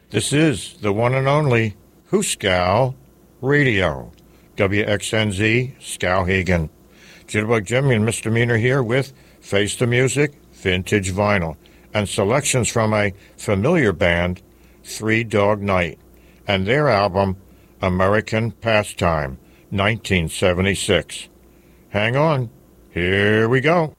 This is the one and only Hooskow Radio, WXNZ, Skowhegan. Jitterbug Jimmy and Misdemeanor here with Face the Music, Vintage Vinyl, and selections from a familiar band, Three Dog Night, and their album, American Pastime, 1976. Hang on, here we go.